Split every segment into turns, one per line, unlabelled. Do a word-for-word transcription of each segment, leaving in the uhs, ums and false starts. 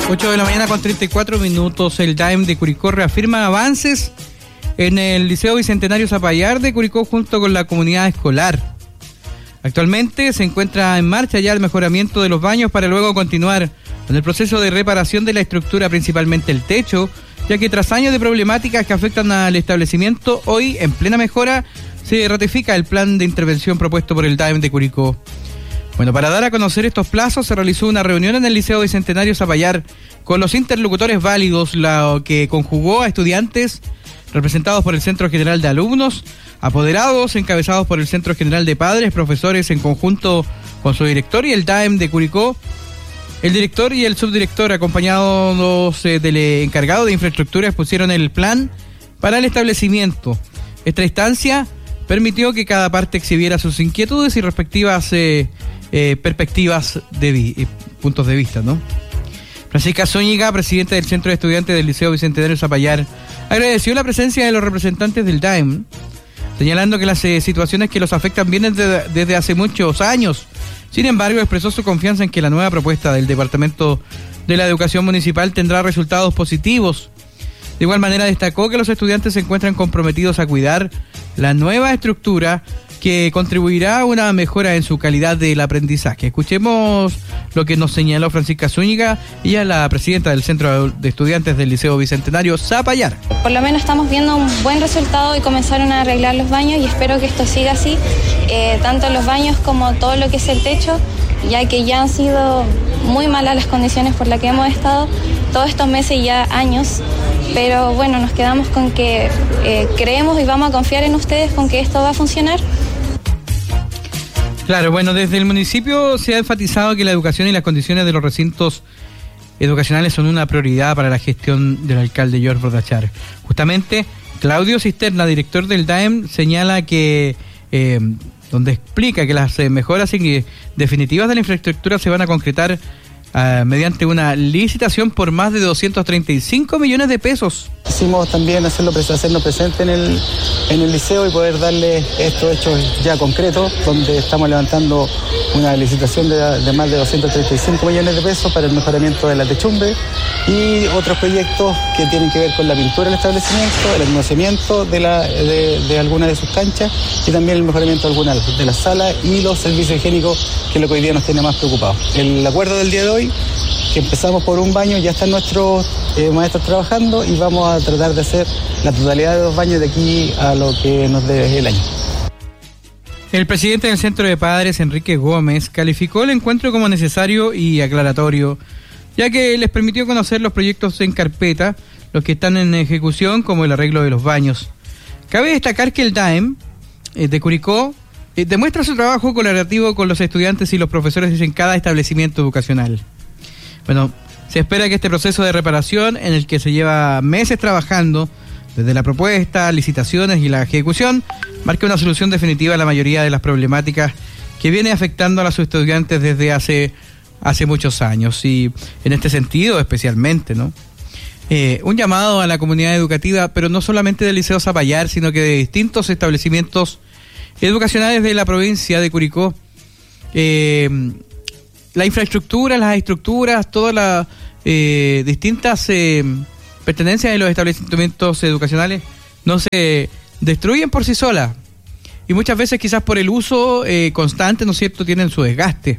ocho de la mañana con treinta y cuatro minutos. El D A E M de Curicó reafirma avances en el Liceo Bicentenario Zapallar de Curicó junto con la comunidad escolar. Actualmente se encuentra en marcha ya el mejoramiento de los baños para luego continuar con el proceso de reparación de la estructura, principalmente el techo, ya que tras años de problemáticas que afectan al establecimiento, hoy en plena mejora se ratifica el plan de intervención propuesto por el D A E M de Curicó. Bueno, para dar a conocer estos plazos se realizó una reunión en el Liceo Bicentenario Zapallar con los interlocutores válidos, la que conjugó a estudiantes representados por el Centro General de Alumnos, apoderados encabezados por el Centro General de Padres, profesores en conjunto con su director y el D A E M de Curicó, el director y el subdirector acompañados eh, del encargado de infraestructura expusieron el plan para el establecimiento. Esta instancia permitió que cada parte exhibiera sus inquietudes y respectivas eh, eh, perspectivas de vi- eh, puntos de vista, ¿no? Francisca Zúñiga, presidenta del Centro de Estudiantes del Liceo Bicentenario Zapallar, agradeció la presencia de los representantes del D A E M, señalando que las eh, situaciones que los afectan vienen de, desde hace muchos años. Sin embargo, expresó su confianza en que la nueva propuesta del Departamento de la Educación Municipal tendrá resultados positivos. De igual manera, destacó que los estudiantes se encuentran comprometidos a cuidar la nueva estructura que contribuirá a una mejora en su calidad del aprendizaje. Escuchemos lo que nos señaló Francisca Zúñiga, ella es la presidenta del Centro de Estudiantes del Liceo Bicentenario Zapallar.
Por lo menos estamos viendo un buen resultado y comenzaron a arreglar los baños y espero que esto siga así, eh, tanto los baños como todo lo que es el techo, ya que ya han sido muy malas las condiciones por las que hemos estado todos estos meses y ya años. Pero bueno, nos quedamos con que eh, creemos y vamos a confiar en ustedes con que esto va a funcionar.
Claro, bueno, desde el municipio se ha enfatizado que la educación y las condiciones de los recintos educacionales son una prioridad para la gestión del alcalde George Bordachar. Justamente, Claudio Cisterna, director del D A E M, señala que, eh, donde explica que las eh, mejoras definitivas de la infraestructura se van a concretar Uh, mediante una licitación por más de doscientos treinta y cinco millones de pesos.
Quisimos también hacerlo, hacernos presente en el, en el liceo y poder darle estos hechos ya concretos, donde estamos levantando una licitación de, de más de doscientos treinta y cinco millones de pesos para el mejoramiento de la techumbre y otros proyectos que tienen que ver con la pintura del establecimiento, el hermosamiento de, la, de, de algunas de sus canchas y también el mejoramiento de algunas de las salas y los servicios higiénicos, que es lo que hoy día nos tiene más preocupados. El acuerdo del día de hoy, que empezamos por un baño, ya están nuestros eh, maestros trabajando y vamos a tratar de hacer la totalidad de los baños de aquí a lo que nos dé el año.
El presidente del Centro de Padres, Enrique Gómez, calificó el encuentro como necesario y aclaratorio, ya que les permitió conocer los proyectos en carpeta, los que están en ejecución, como el arreglo de los baños. Cabe destacar que el D A E M eh, de Curicó eh, demuestra su trabajo colaborativo con los estudiantes y los profesores en cada establecimiento educacional. Bueno, se espera que este proceso de reparación, en el que se lleva meses trabajando, desde la propuesta, licitaciones y la ejecución, marque una solución definitiva a la mayoría de las problemáticas que viene afectando a los estudiantes desde hace, hace muchos años. Y en este sentido, especialmente, ¿no? Eh, un llamado a la comunidad educativa, pero no solamente del Liceo Zapallar, sino que de distintos establecimientos educacionales de la provincia de Curicó. Eh, La infraestructura, las estructuras, todas las eh, distintas eh, pertenencias de los establecimientos educacionales no se destruyen por sí solas. Y muchas veces quizás por el uso eh, constante, ¿no es cierto?, tienen su desgaste.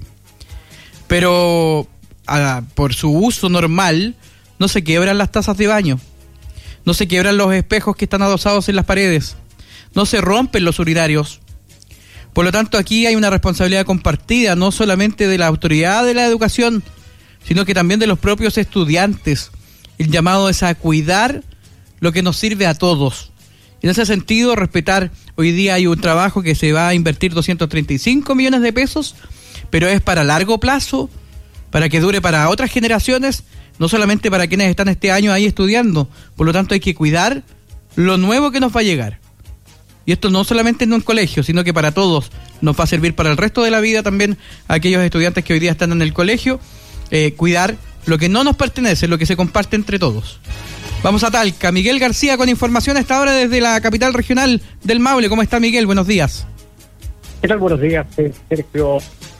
Pero a, por su uso normal no se quiebran las tazas de baño, no se quiebran los espejos que están adosados en las paredes, no se rompen los urinarios. Por lo tanto, aquí hay una responsabilidad compartida, no solamente de la autoridad de la educación, sino que también de los propios estudiantes. El llamado es a cuidar lo que nos sirve a todos. En ese sentido, respetar, hoy día hay un trabajo que se va a invertir doscientos treinta y cinco millones de pesos, pero es para largo plazo, para que dure para otras generaciones, no solamente para quienes están este año ahí estudiando. Por lo tanto, hay que cuidar lo nuevo que nos va a llegar. Y esto no solamente en un colegio, sino que para todos nos va a servir para el resto de la vida también a aquellos estudiantes que hoy día están en el colegio, eh, cuidar lo que no nos pertenece, lo que se comparte entre todos. Vamos a Talca. Miguel García con información a esta hora desde la capital regional del Maule. ¿Cómo está, Miguel? Buenos días.
¿Qué tal? Buenos días, Sergio.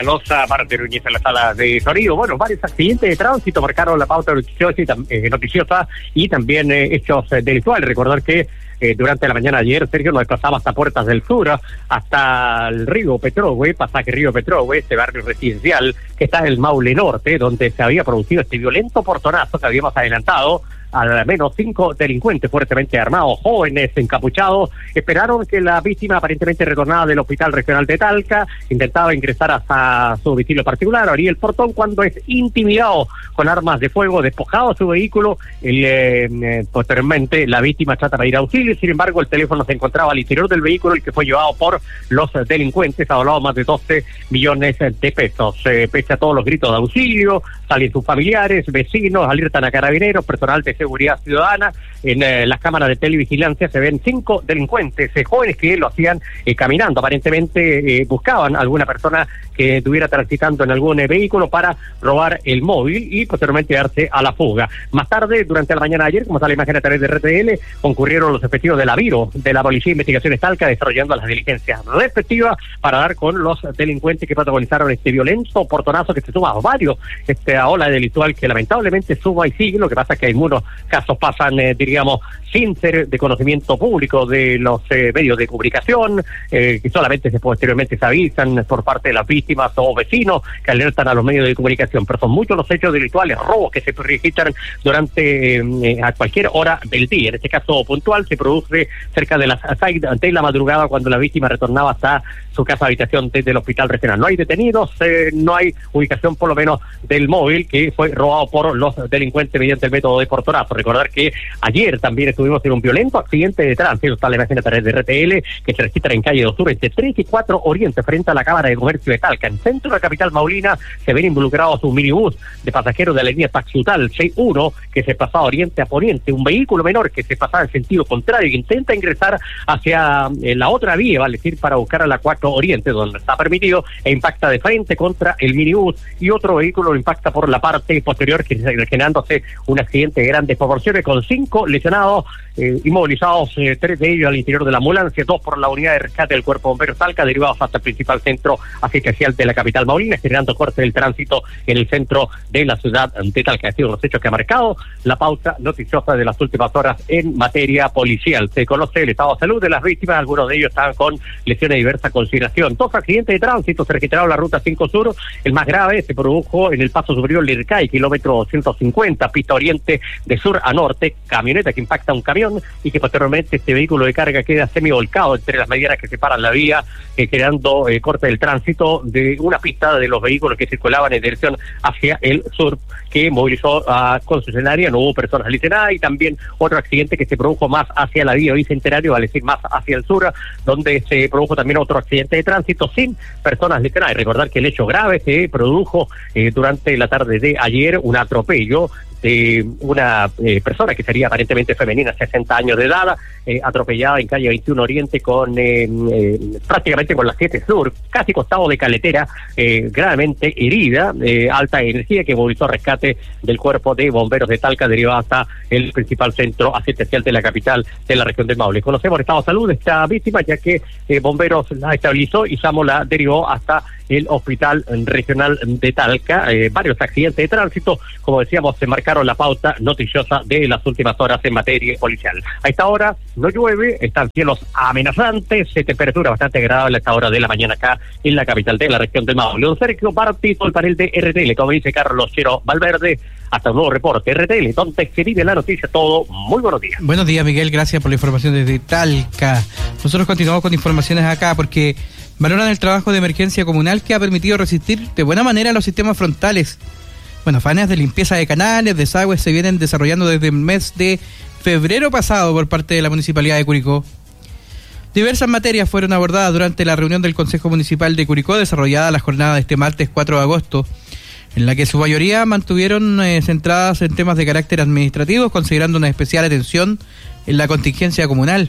los Marte Núñez en la sala de sonido. Bueno, varios accidentes de tránsito marcaron la pauta noticiosa y, eh, noticiosa y también eh, hechos eh, delictuales. Recordar que eh, durante la mañana de ayer, Sergio, nos desplazaba hasta Puertas del Sur, hasta el río Petrohue, pasaje río Petrohue, este barrio residencial que está en el Maule Norte, donde se había producido este violento portonazo que habíamos adelantado. Al menos cinco delincuentes fuertemente armados, jóvenes, encapuchados, esperaron que la víctima, aparentemente retornada del Hospital Regional de Talca, intentaba ingresar hasta su domicilio particular, abría el portón cuando es intimidado con armas de fuego, despojado de su vehículo. El, eh, posteriormente la víctima trata de pedir auxilio, sin embargo el teléfono se encontraba al interior del vehículo, el que fue llevado por los delincuentes, ha hablado más de doce millones de pesos. Eh, pese a todos los gritos de auxilio, salen sus familiares, vecinos, alertan a carabineros, personal de seguridad ciudadana. En eh, las cámaras de televigilancia se ven cinco delincuentes, eh, jóvenes que lo hacían eh, caminando, aparentemente eh, buscaban a alguna persona que estuviera transitando en algún eh, vehículo para robar el móvil y posteriormente darse a la fuga. Más tarde, durante la mañana de ayer, como sale la imagen a través de R T L, concurrieron los efectivos de la Viro, de la Policía de Investigaciones Talca, desarrollando las diligencias respectivas para dar con los delincuentes que protagonizaron este violento portonazo que se suma a varios, esta ola delictual que lamentablemente suma y sigue. Lo que pasa es que algunos casos pasan, eh, diríamos, sin ser de conocimiento público de los eh, medios de comunicación, eh, que solamente se posteriormente se avisan por parte de las víctimas o vecinos que alertan a los medios de comunicación, pero son muchos los hechos delictuales, robos que se registran durante eh, a cualquier hora del día. En este caso puntual se produce cerca de las seis de la madrugada cuando la víctima retornaba hasta su casa habitación desde el hospital regional. No hay detenidos, eh, no hay ubicación por lo menos del móvil que fue robado por los delincuentes mediante el método de portonazo. Recordar que ayer también estuvimos en un violento accidente de tránsito, está la imagen a través de R T L, que se registra en calle dos Sur entre tres y cuatro Oriente frente a la Cámara de Comercio de Talca. En centro de la capital maulina se ven involucrados un minibús de pasajeros de la línea Taxutal seis uno que se pasaba oriente a poniente, un vehículo menor que se pasaba en sentido contrario y intenta ingresar hacia eh, la otra vía, vale decir, para buscar a la cuatro Oriente, donde está permitido, e impacta de frente contra el minibús y otro vehículo lo impacta por la parte posterior, que generándose un accidente de grandes proporciones con cinco lesionados, eh, inmovilizados, eh, tres de ellos al interior de la ambulancia, dos por la unidad de rescate del Cuerpo de Bomberos Talca, derivados hasta el principal centro asistencial de la capital maulina, generando corte del tránsito en el centro de la ciudad de Talca. Ha sido los hechos que ha marcado la pauta noticiosa de las últimas horas en materia policial. Se conoce el estado de salud de las víctimas, algunos de ellos estaban con lesiones de diversa consideración. Dos accidentes de tránsito se registraron en la ruta cinco Sur, el más grave se produjo en el paso superior Lircay, kilómetro doscientos cincuenta, pista oriente de sur a norte, camioneta que impacta un camión y que posteriormente este vehículo de carga queda semivolcado entre las medianas que separan la vía, eh, creando eh, corte del tránsito de una pista de los vehículos que circulaban en dirección hacia el sur, que movilizó a concesionaria. No hubo personas lesionadas y también otro accidente que se produjo más hacia la vía bicentenario, vale decir más hacia el sur, donde se produjo también otro accidente de tránsito sin personas lesionadas. Recordar que el hecho grave se produjo eh, durante la tarde de ayer, un atropello de una eh, persona que sería aparentemente femenina, sesenta años de edad, eh, atropellada en calle veintiuno Oriente con eh, eh, prácticamente con la siete Sur, casi costado de Caletera, eh, gravemente herida, eh, alta energía, que movilizó rescate del Cuerpo de Bomberos de Talca, derivada hasta el principal centro asistencial de la capital de la región del Maule. Conocemos el estado de salud de esta víctima, ya que eh, Bomberos la estabilizó y SAMO la derivó hasta el Hospital Regional de Talca. Eh, varios accidentes de tránsito, como decíamos, se marcaron la pauta noticiosa de las últimas horas en materia policial. A esta hora no llueve, están cielos amenazantes, se temperatura bastante agradable a esta hora de la mañana acá en la capital de la región del Maule. Don Sergio Partito, el panel de R T L, como dice Carlos Chero Valverde, hasta un nuevo reporte R T L, donde se vive la noticia todo. Muy buenos días.
Buenos días, Miguel, gracias por la información desde Talca. Nosotros continuamos con informaciones acá porque valoran el trabajo de emergencia comunal que ha permitido resistir de buena manera los sistemas frontales. Bueno, faenas de limpieza de canales, desagües se vienen desarrollando desde el mes de febrero pasado por parte de la Municipalidad de Curicó. Diversas materias fueron abordadas durante la reunión del Consejo Municipal de Curicó, desarrollada la jornada de este martes cuatro de agosto, en la que su mayoría mantuvieron eh, centradas en temas de carácter administrativo, considerando una especial atención en la contingencia comunal.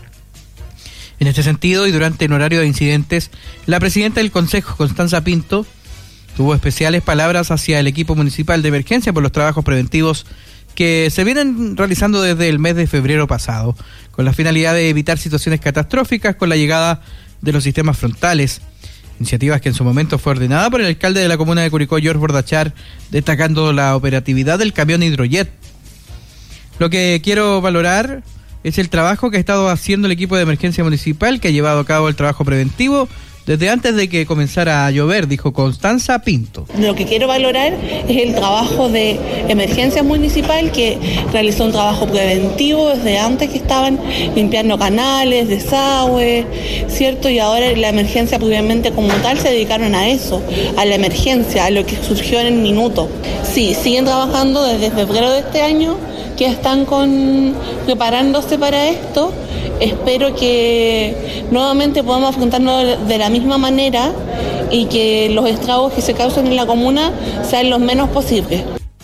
En este sentido, y durante el horario de incidentes, la presidenta del Consejo, Constanza Pinto, tuvo especiales palabras hacia el equipo municipal de emergencia por los trabajos preventivos que se vienen realizando desde el mes de febrero pasado, con la finalidad de evitar situaciones catastróficas con la llegada de los sistemas frontales. Iniciativas que en su momento fue ordenada por el alcalde de la comuna de Curicó, George Bordachar, destacando la operatividad del camión Hidrojet. Lo que quiero valorar es el trabajo que ha estado haciendo el equipo de emergencia municipal, que ha llevado a cabo el trabajo preventivo desde antes de que comenzara a llover, dijo Constanza Pinto.
Lo que quiero valorar es el trabajo de emergencia municipal, que realizó un trabajo preventivo desde antes, que estaban limpiando canales, desagües, ¿cierto? Y ahora la emergencia previamente como tal se dedicaron a eso, a la emergencia, a lo que surgió en el minuto. Sí, siguen trabajando desde febrero de este año, que están con preparándose para esto. Espero que nuevamente podamos afrontarnos de la misma manera y que los estragos que se causan en la comuna sean los menos posibles.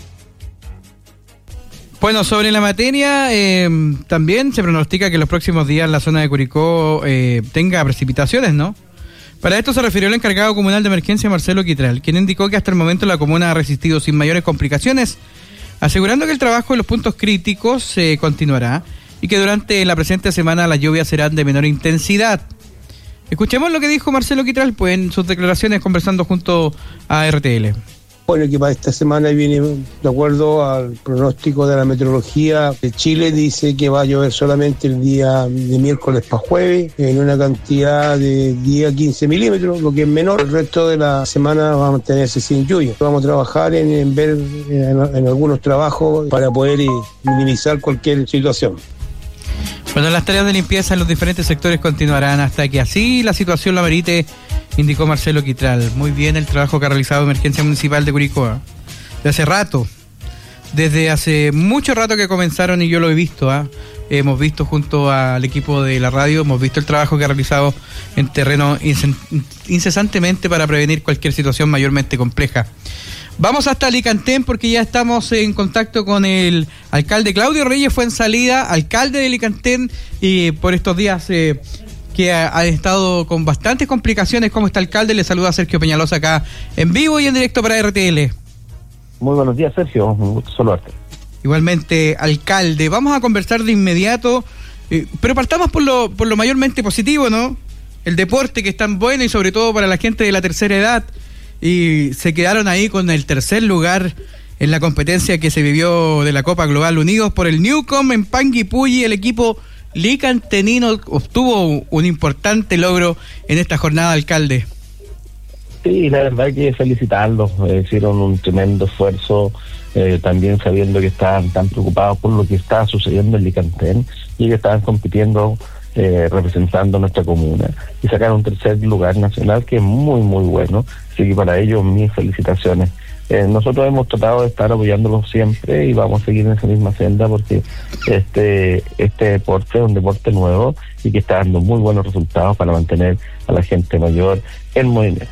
Bueno, sobre la materia, eh, también se pronostica que en los próximos días la zona de Curicó eh, tenga precipitaciones, ¿no? Para esto se refirió el encargado comunal de emergencia, Marcelo Quitral, quien indicó que hasta el momento la comuna ha resistido sin mayores complicaciones, asegurando que el trabajo en los puntos críticos eh, continuará y que durante la presente semana las lluvias serán de menor intensidad. Escuchemos lo que dijo Marcelo Quitral pues, en sus declaraciones conversando junto a R T L.
Bueno, que para esta semana viene de acuerdo al pronóstico de la meteorología de Chile, dice que va a llover solamente el día de miércoles para jueves en una cantidad de diez a quince milímetros, lo que es menor. El resto de la semana va a mantenerse sin lluvia. Vamos a trabajar en, en ver en, en algunos trabajos para poder eh, minimizar cualquier situación.
Bueno, las tareas de limpieza en los diferentes sectores continuarán hasta que así la situación lo amerite, indicó Marcelo Quitral. Muy bien el trabajo que ha realizado Emergencia Municipal de Curicó. De hace rato, desde hace mucho rato que comenzaron y yo lo he visto. ¿eh? Hemos visto junto al equipo de la radio, hemos visto el trabajo que ha realizado en terreno incesantemente para prevenir cualquier situación mayormente compleja. Vamos hasta Alicantén porque ya estamos en contacto con el alcalde Claudio Reyes Fuensalida, alcalde de Alicantén, y por estos días eh, que ha, ha estado con bastantes complicaciones. ¿Cómo está, alcalde? Le saluda Sergio Peñalosa acá en vivo y en directo para R T L.
Muy buenos días, Sergio, un gusto saludarte.
Igualmente, alcalde, vamos a conversar de inmediato, eh, pero partamos por lo, por lo mayormente positivo, ¿no? El deporte, que es tan bueno y sobre todo para la gente de la tercera edad. Y se quedaron ahí con el tercer lugar en la competencia que se vivió de la Copa Global, unidos por el Newcom en Panguipulli. El equipo licantenino obtuvo un importante logro en esta jornada, alcalde.
Sí, la verdad que felicitarlos, eh, hicieron un tremendo esfuerzo, eh, también sabiendo que estaban tan preocupados por lo que estaba sucediendo en Licantén y que estaban compitiendo Eh, representando nuestra comuna y sacar un tercer lugar nacional, que es muy muy bueno, así que para ellos mis felicitaciones. Eh, nosotros hemos tratado de estar apoyándolos siempre y vamos a seguir en esa misma senda porque este este deporte es un deporte nuevo y que está dando muy buenos resultados para mantener a la gente mayor en movimiento.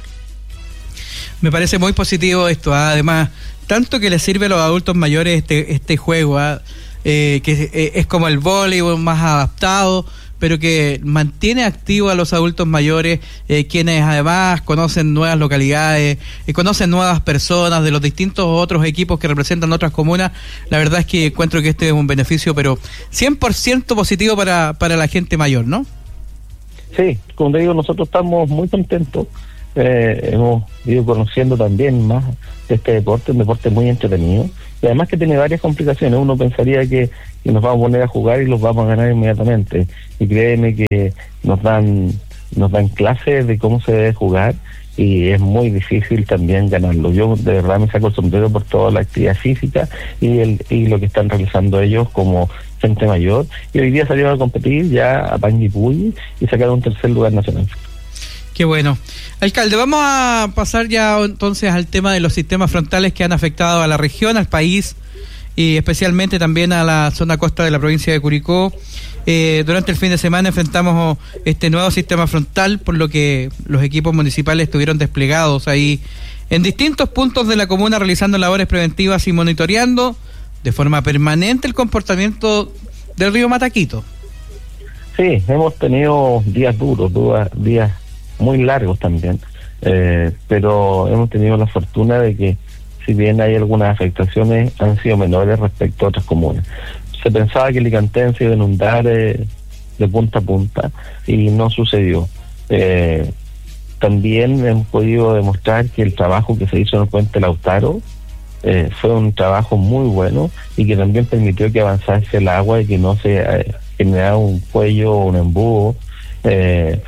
Me parece muy positivo esto, ¿eh? Además, tanto que le sirve a los adultos mayores este este juego, ¿eh? Eh, que eh, es como el voleibol más adaptado, pero que mantiene activo a los adultos mayores, eh, quienes además conocen nuevas localidades, eh, conocen nuevas personas de los distintos otros equipos que representan otras comunas. La verdad es que encuentro que este es un beneficio, pero cien por ciento positivo para, para la gente mayor, ¿no?
Sí, como te digo, nosotros estamos muy contentos. Eh, hemos ido conociendo también más de este deporte, un deporte muy entretenido y además que tiene varias complicaciones. Uno pensaría que, que nos vamos a poner a jugar y los vamos a ganar inmediatamente, y créeme que nos dan nos dan clases de cómo se debe jugar y es muy difícil también ganarlo. Yo de verdad me saco el sombrero por toda la actividad física y el y lo que están realizando ellos como gente mayor, y hoy día salieron a competir ya a Panguipulli y sacaron un tercer lugar nacional.
Qué bueno. Alcalde, vamos a pasar ya entonces al tema de los sistemas frontales que han afectado a la región, al país y especialmente también a la zona costa de la provincia de Curicó. Eh, durante el fin de semana enfrentamos este nuevo sistema frontal, por lo que los equipos municipales estuvieron desplegados ahí en distintos puntos de la comuna realizando labores preventivas y monitoreando de forma permanente el comportamiento del río Mataquito.
Sí, hemos tenido días duros, duras, días muy largos también, eh, pero hemos tenido la fortuna de que si bien hay algunas afectaciones han sido menores respecto a otras comunas. Se pensaba que Licantén se iba a inundar eh, de punta a punta y no sucedió. Eh, También hemos podido demostrar que el trabajo que se hizo en el puente Lautaro eh, fue un trabajo muy bueno y que también permitió que avanzase el agua y que no se eh, generara un cuello o un embudo, eh,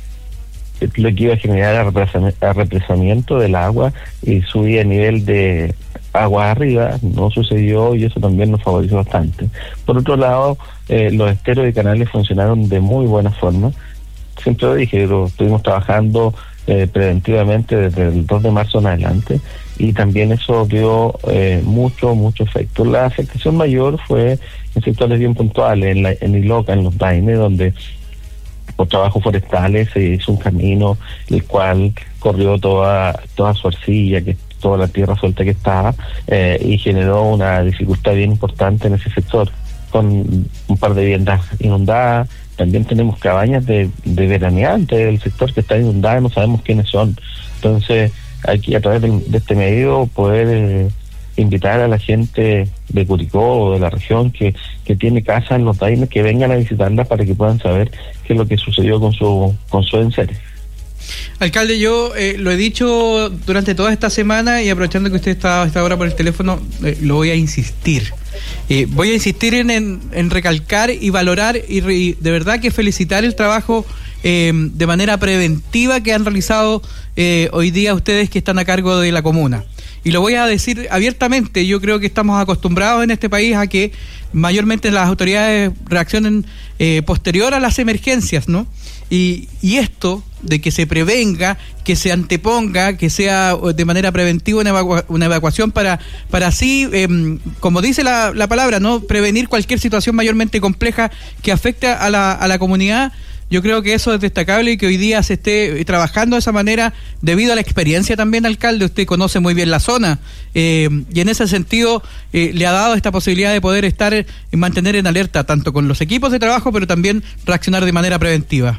lo que iba a generar represamiento del agua y subir el nivel de agua arriba. No sucedió y eso también nos favoreció bastante. Por otro lado, eh, los esteros y canales funcionaron de muy buena forma. Siempre lo dije, lo estuvimos trabajando eh, preventivamente desde el dos de marzo en adelante y también eso dio eh, mucho, mucho efecto. La afectación mayor fue en sectores bien puntuales, en, la, en Iloca, en los Daines, donde por trabajos forestales se hizo un camino el cual corrió toda toda su arcilla, que toda la tierra suelta que estaba, eh, y generó una dificultad bien importante en ese sector, con un par de viviendas inundadas. También tenemos cabañas de, de veraneantes del sector que está inundada, no sabemos quiénes son. Entonces, aquí a través de, de este medio poder eh, invitar a la gente de Curicó o de la región que, que tiene casa en los Daines, que vengan a visitarlas para que puedan saber qué es lo que sucedió con su con su enseres.
Alcalde, yo eh, lo he dicho durante toda esta semana y aprovechando que usted está a esta hora por el teléfono, eh, lo voy a insistir. Eh, voy a insistir en, en, en recalcar y valorar y, re, y de verdad que felicitar el trabajo eh, de manera preventiva que han realizado eh, hoy día ustedes que están a cargo de la comuna. Y lo voy a decir abiertamente, yo creo que estamos acostumbrados en este país a que mayormente las autoridades reaccionen eh, posterior a las emergencias, ¿no? Y, y esto de que se prevenga, que se anteponga, que sea de manera preventiva una, evacua, una evacuación para para así, eh, como dice la, la palabra, no prevenir cualquier situación mayormente compleja que afecte a la, a la comunidad. Yo creo que eso es destacable y que hoy día se esté trabajando de esa manera debido a la experiencia también, alcalde. Usted conoce muy bien la zona eh, y en ese sentido eh, le ha dado esta posibilidad de poder estar y mantener en alerta tanto con los equipos de trabajo, pero también reaccionar de manera preventiva.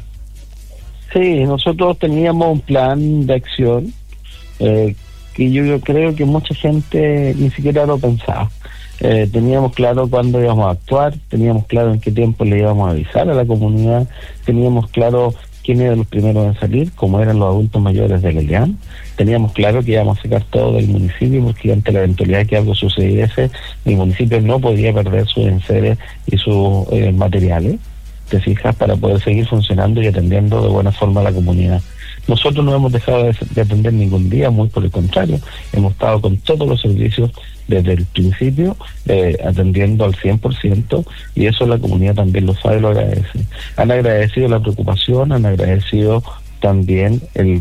Sí, nosotros teníamos un plan de acción eh, que yo, yo creo que mucha gente ni siquiera lo pensaba. Eh, teníamos claro cuándo íbamos a actuar, teníamos claro en qué tiempo le íbamos a avisar a la comunidad, teníamos claro quién eran los primeros en salir, como eran los adultos mayores de Leleán, teníamos claro que íbamos a sacar todo del municipio porque ante la eventualidad de que algo sucediese, el municipio no podía perder sus enseres y sus eh, materiales, te fijas, para poder seguir funcionando y atendiendo de buena forma a la comunidad. Nosotros no hemos dejado de, de atender ningún día, muy por el contrario, hemos estado con todos los servicios desde el principio, eh, atendiendo al cien por ciento, y eso la comunidad también lo sabe y lo agradece. Han agradecido la preocupación, han agradecido también el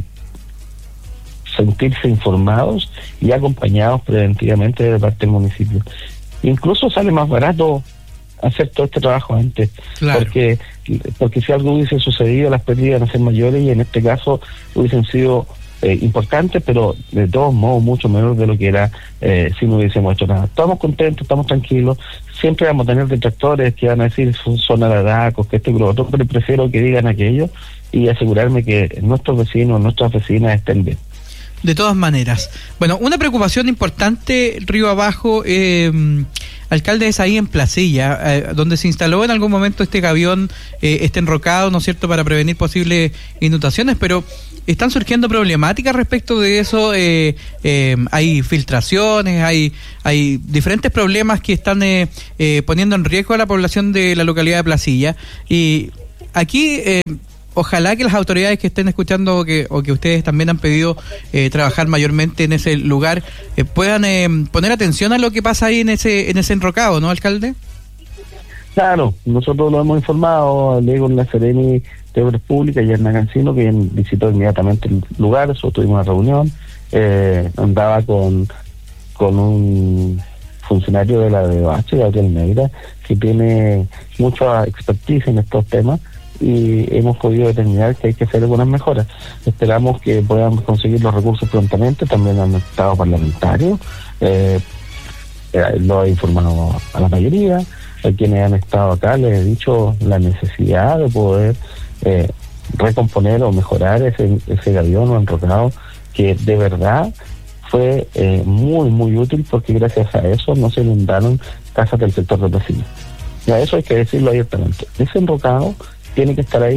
sentirse informados y acompañados preventivamente de parte del municipio. Incluso sale más barato hacer todo este trabajo antes, claro. porque porque si algo hubiese sucedido, las pérdidas van a ser mayores y en este caso hubiesen sido eh, importantes, pero de todos modos mucho menor de lo que era eh, si no hubiésemos hecho nada. Estamos contentos, estamos tranquilos, siempre vamos a tener detractores que van a decir son, son aradacos, que esto y lo otro, pero prefiero que digan aquello y asegurarme que nuestros vecinos, nuestras vecinas estén bien.
De todas maneras. Bueno, una preocupación importante, río abajo, eh, alcalde, es ahí en Placilla, eh, donde se instaló en algún momento este gavión, eh, este enrocado, ¿no es cierto?, para prevenir posibles inundaciones, pero están surgiendo problemáticas respecto de eso. Eh, eh, hay filtraciones, hay hay diferentes problemas que están eh, eh, poniendo en riesgo a la población de la localidad de Placilla. Y aquí... Eh, Ojalá que las autoridades que estén escuchando o que, o que ustedes también han pedido eh, trabajar mayormente en ese lugar eh, puedan eh, poner atención a lo que pasa ahí en ese en ese enrocado, ¿no, alcalde?
Claro, nosotros lo hemos informado, hablé con la Seremi de Obras Públicas y Yerna Cancino, que visitó inmediatamente el lugar, nosotros tuvimos una reunión, eh, andaba con, con un funcionario de la D O H, Gabriel Negra, que tiene mucha expertise en estos temas, y hemos podido determinar que hay que hacer algunas mejoras. Esperamos que podamos conseguir los recursos prontamente. También han estado parlamentarios, eh, eh, lo he informado a la mayoría, a quienes han estado acá les he dicho la necesidad de poder eh, recomponer o mejorar ese, ese gavión o enrocado, que de verdad fue eh, muy muy útil, porque gracias a eso no se inundaron casas del sector de Placilla. Y a eso hay que decirlo abiertamente. Ese enrocado tiene que estar ahí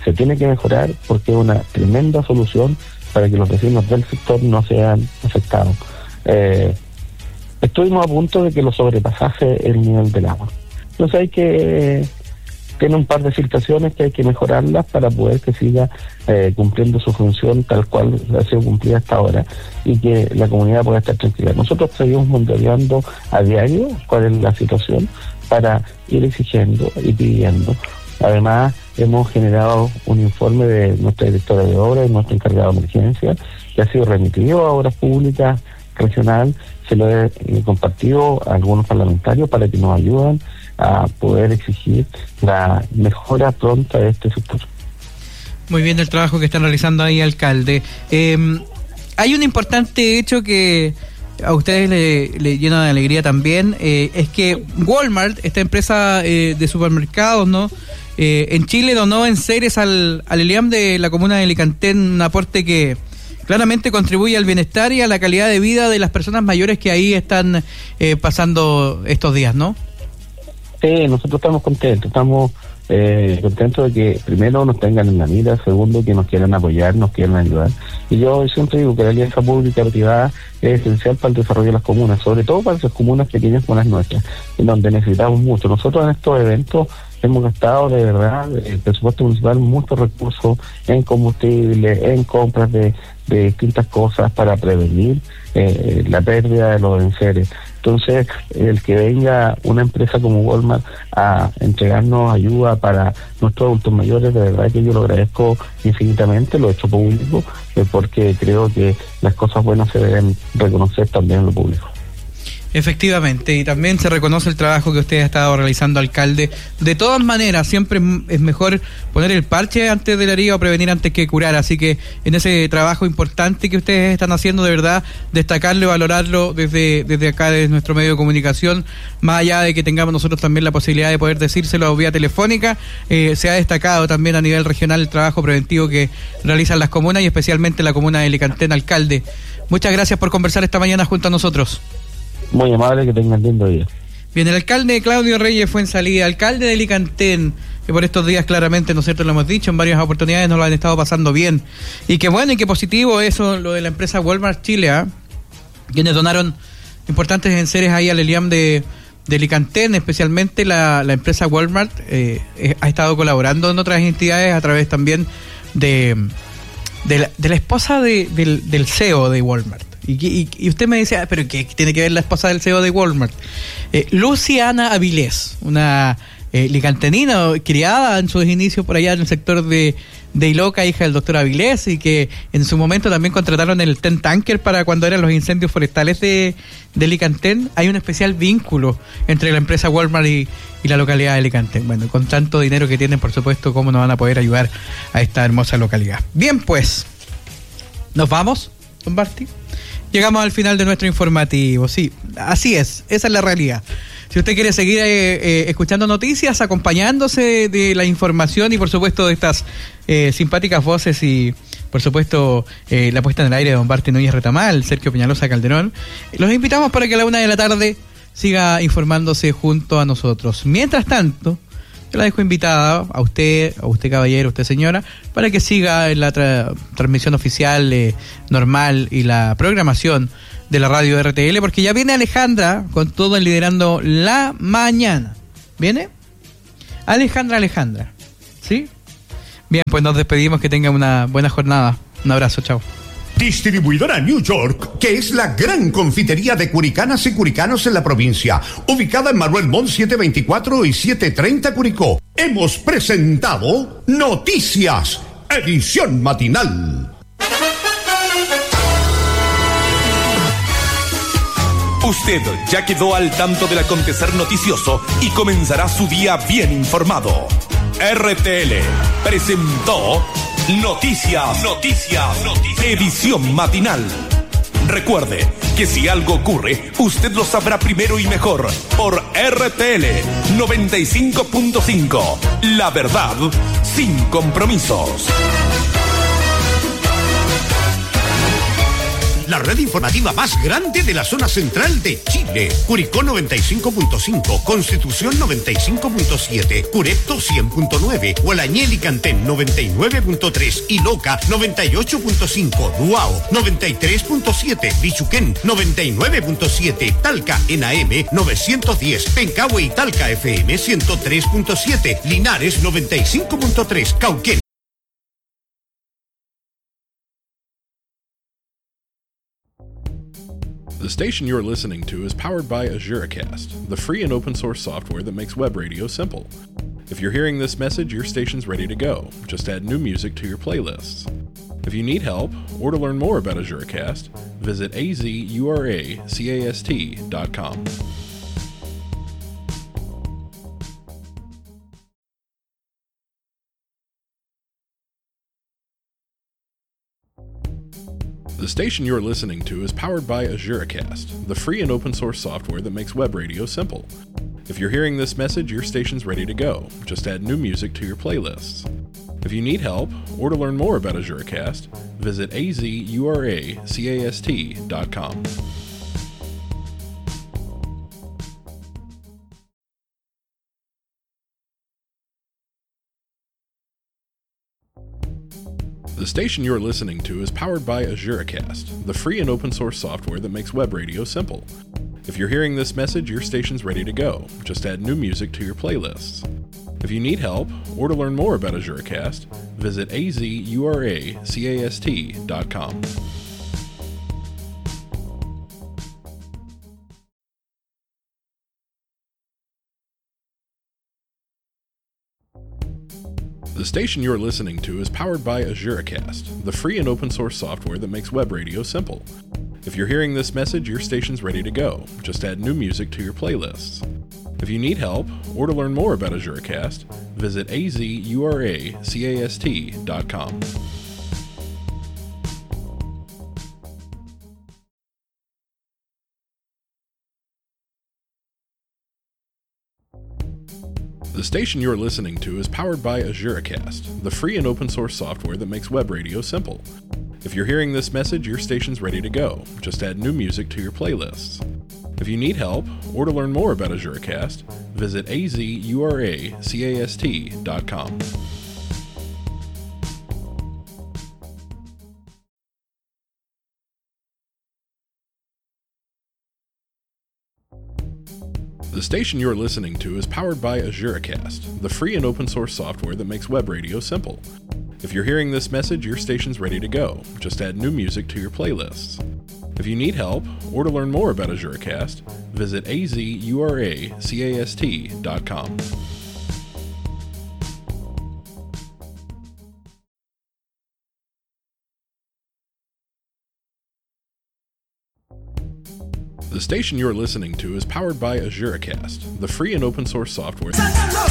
se tiene que mejorar porque es una tremenda solución para que los vecinos del sector no sean afectados. Eh, estuvimos a punto de que lo sobrepasase el nivel del agua. Entonces hay que... Tiene un par de filtraciones que hay que mejorarlas para poder que siga eh, cumpliendo su función tal cual ha sido cumplida hasta ahora y que la comunidad pueda estar tranquila. Nosotros seguimos monitoreando a diario cuál es la situación para ir exigiendo y pidiendo. Además, hemos generado un informe de nuestra directora de obras y nuestro encargado de emergencia que ha sido remitido a Obras Públicas Regional. Se lo he eh, compartido a algunos parlamentarios para que nos ayuden a poder exigir la mejora pronta de este sector.
Muy bien el trabajo que están realizando ahí, alcalde. Eh, hay un importante hecho que a ustedes le, le llena de alegría también, eh, es que Walmart, esta empresa eh, de supermercados, ¿no? Eh, en Chile donó enseres al, al ELIAM de la comuna de Alicantén, un aporte que claramente contribuye al bienestar y a la calidad de vida de las personas mayores que ahí están eh, pasando estos días, ¿no?
Sí, nosotros estamos contentos, estamos eh, contentos de que primero nos tengan en la mira, segundo que nos quieran apoyar, nos quieran ayudar. Y yo siempre digo que la alianza pública-privada es esencial para el desarrollo de las comunas, sobre todo para esas comunas pequeñas como las nuestras, en donde necesitamos mucho. Nosotros en estos eventos hemos gastado de verdad el presupuesto municipal muchos recursos en combustible, en compras de, de distintas cosas para prevenir eh, la pérdida de los enseres. Entonces, el que venga una empresa como Walmart a entregarnos ayuda para nuestros adultos mayores, de verdad que yo lo agradezco infinitamente, lo he hecho público, eh, porque creo que las cosas buenas se deben reconocer también en lo público.
Efectivamente, y también se reconoce el trabajo que usted ha estado realizando, alcalde. De todas maneras, siempre es mejor poner el parche antes de la herida o prevenir antes que curar, así que en ese trabajo importante que ustedes están haciendo, de verdad, destacarlo y valorarlo desde, desde acá, desde nuestro medio de comunicación, más allá de que tengamos nosotros también la posibilidad de poder decírselo vía telefónica, eh, se ha destacado también a nivel regional el trabajo preventivo que realizan las comunas y especialmente la comuna de Alicantén. Alcalde, muchas gracias por conversar esta mañana junto a nosotros.
Muy amable, que tengan lindo día.
Bien, el alcalde Claudio Reyes fue en salida, alcalde de Alicantén, que por estos días claramente, ¿no es cierto?, lo hemos dicho, en varias oportunidades nos lo han estado pasando bien. Y qué bueno y qué positivo eso, lo de la empresa Walmart Chile, ¿eh? Quienes donaron importantes enseres ahí al ELIAM de, de Alicantén, especialmente la, la empresa Walmart eh, eh, ha estado colaborando en otras entidades a través también de, de, la, de la esposa de, del, del C E O de Walmart. Y, y, y usted me decía, pero ¿qué tiene que ver la esposa del C E O de Walmart? Eh, Luciana Avilés, una eh, licantenina criada en sus inicios por allá en el sector de, de Iloca, hija del doctor Avilés, y que en su momento también contrataron el Ten Tanker para cuando eran los incendios forestales de, de Alicantén. Hay un especial vínculo entre la empresa Walmart y, y la localidad de Alicantén. Bueno, con tanto dinero que tienen, por supuesto, ¿cómo no van a poder ayudar a esta hermosa localidad? Bien, pues, ¿nos vamos, don Barty? Llegamos al final de nuestro informativo, sí, así es, esa es la realidad. Si usted quiere seguir eh, eh, escuchando noticias, acompañándose de la información y por supuesto de estas eh, simpáticas voces y por supuesto eh, la puesta en el aire de don Barty Núñez Retamal, Sergio Peñalosa Calderón, los invitamos para que a la una de la tarde siga informándose junto a nosotros. Mientras tanto, yo la dejo invitada a usted, a usted caballero, a usted señora, para que siga en la tra- transmisión oficial eh, normal y la programación de la radio R T L, porque ya viene Alejandra con todo el Liderando la Mañana. ¿Viene? Alejandra, Alejandra. ¿Sí? Bien, pues nos despedimos, que tenga una buena jornada. Un abrazo, chao.
Distribuidora New York, que es la gran confitería de curicanas y curicanos en la provincia, ubicada en Manuel Montt setecientos veinticuatro y setecientos treinta Curicó. Hemos presentado Noticias, edición matinal.
Usted ya quedó al tanto del acontecer noticioso y comenzará su día bien informado. R T L presentó Noticias, Noticias, Noticias, edición matinal. Recuerde que si algo ocurre, usted lo sabrá primero y mejor por R T L noventa y cinco punto cinco. La verdad sin compromisos.
la red informativa más grande de la zona central de Chile. Curicó noventa y cinco punto cinco, Constitución noventa y cinco punto siete, Curepto cien punto nueve, Gualañel y Cantén noventa y nueve punto tres y Loca noventa y ocho punto cinco, Duao noventa y tres punto siete, Bichuquén noventa y nueve punto siete, Talca en A M novecientos diez, Pencahue y Talca F M ciento tres punto siete, Linares noventa y cinco punto tres, Cauquén.
The station you're listening to is powered by AzureCast, the free and open source software that makes web radio simple. If you're hearing this message, your station's ready to go. Just add new music to your playlists. If you need help or to learn more about AzureCast, visit a z u r a c a s t dot com. The station you're listening to is powered by AzureCast, the free and open source software that makes web radio simple. If you're hearing this message, your station's ready to go. Just add new music to your playlists. If you need help or to learn more about AzureCast, visit a z u r a c a s t dot com. The station you're listening to is powered by AzureCast, the free and open source software that makes web radio simple. If you're hearing this message, your station's ready to go. Just add new music to your playlists. If you need help or to learn more about AzureCast, visit a z u r a c a s t dot com. The station you're listening to is powered by AzureCast, the free and open source software that makes web radio simple. If you're hearing this message, your station's ready to go. Just add new music to your playlists. If you need help or to learn more about AzureCast, visit a z u r a c a s t dot com. The station you're listening to is powered by AzureCast, the free and open source software that makes web radio simple. If you're hearing this message, your station's ready to go. Just add new music to your playlists. If you need help or to learn more about AzureCast, visit a z u r a c a s t dot com. The station you're listening to is powered by AzureCast, the free and open source software that makes web radio simple. If you're hearing this message, your station's ready to go. Just add new music to your playlists. If you need help or to learn more about AzureCast, visit a z u r a c a s t dot com. The station you're listening to is powered by AzureCast, the free and open source software.